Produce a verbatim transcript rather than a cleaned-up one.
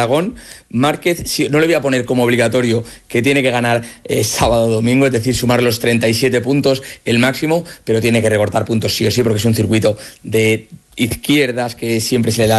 Aragón. Márquez, sí, no le voy a poner como obligatorio que tiene que ganar eh, sábado o domingo, es decir, sumar los treinta y siete puntos, el máximo, pero tiene que recortar puntos sí o sí, porque es un circuito de izquierdas que siempre se le da